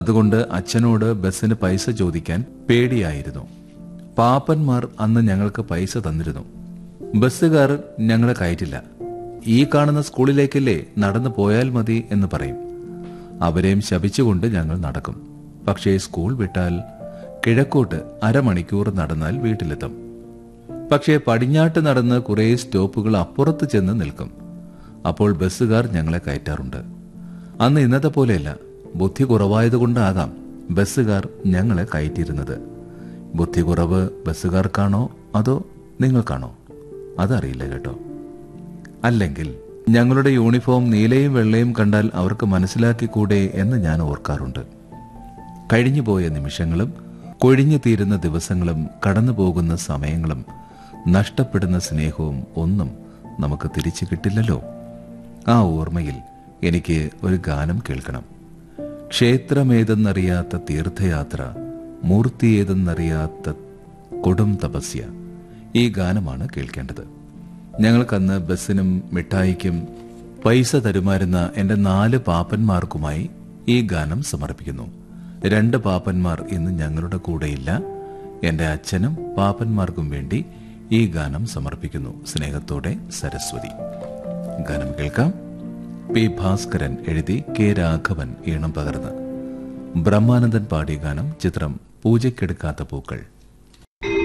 അതുകൊണ്ട് അച്ഛനോട് ബസ്സിന് പൈസ ചോദിക്കാൻ പേടിയായിരുന്നു. പാപ്പന്മാർ അന്ന് ഞങ്ങൾക്ക് പൈസ തന്നിരുന്നു. ബസ്സുകാർ ഞങ്ങളെ കയറ്റില്ല. ഈ കാണുന്ന സ്കൂളിലേക്കല്ലേ, നടന്നു പോയാൽ മതി എന്ന് പറയും. അവരെയും ശപിച്ചുകൊണ്ട് ഞങ്ങൾ നടക്കും. പക്ഷേ സ്കൂൾ വിട്ടാൽ കിഴക്കോട്ട് അരമണിക്കൂർ നടന്നാൽ വീട്ടിലെത്തും. പക്ഷേ പടിഞ്ഞാട്ട് നടന്ന് കുറേ സ്റ്റോപ്പുകൾ അപ്പുറത്ത് ചെന്ന് നിൽക്കും. അപ്പോൾ ബസ്സുകാർ ഞങ്ങളെ കയറ്റാറുണ്ട്. അന്ന് ഇന്നത്തെ പോലെയല്ല. ബുദ്ധി കുറവായതുകൊണ്ടാകാം ബസ്സുകാർ ഞങ്ങളെ കയറ്റിയിരുന്നത്. ബുദ്ധി കുറവ് ബസ്സുകാർക്കാണോ അതോ നിങ്ങൾക്കാണോ അതറിയില്ല കേട്ടോ. അല്ലെങ്കിൽ ഞങ്ങളുടെ യൂണിഫോം നീലയും വെള്ളയും കണ്ടാൽ അവർക്ക് മനസ്സിലാക്കിക്കൂടെ എന്ന് ഞാൻ ഓർക്കാറുണ്ട്. കഴിഞ്ഞുപോയ നിമിഷങ്ങളും കൊഴിഞ്ഞു തീരുന്ന ദിവസങ്ങളും കടന്നു പോകുന്ന സമയങ്ങളും നഷ്ടപ്പെടുന്ന സ്നേഹവും ഒന്നും നമുക്ക് തിരിച്ചു കിട്ടില്ലല്ലോ. ആ ഓർമ്മയിൽ എനിക്ക് ഒരു ഗാനം കേൾക്കണം. ക്ഷേത്രമേതെന്നറിയാത്ത തീർത്ഥയാത്ര, മൂർത്തിയേതെന്നറിയാത്ത കൊടും തപസ്യ. ഈ ഗാനമാണ് കേൾക്കേണ്ടത്. ഞങ്ങൾക്കന്ന് ബസ്സിനും മിഠായിക്കും പൈസ തരുമായിരുന്ന എൻ്റെ 4 പാപ്പന്മാർക്കുമായി ഈ ഗാനം സമർപ്പിക്കുന്നു. 2 പാപ്പന്മാർ ഇന്ന് ഞങ്ങളുടെ കൂടെയില്ല. എൻ്റെ അച്ഛനും പാപ്പന്മാർക്കും വേണ്ടി ഈ ഗാനം സമർപ്പിക്കുന്നു. സ്നേഹത്തോടെ സരസ്വതി. ഗാനം കേൾക്കാം. പി ഭാസ്കരൻ എഴുതി കെ രാഘവൻ ഈണം പകർന്ന് ബ്രഹ്മാനന്ദൻ പാടിയ ഗാനം. ചിത്രം പൂജയ്ക്കെടുക്കാത്ത പൂക്കൾ.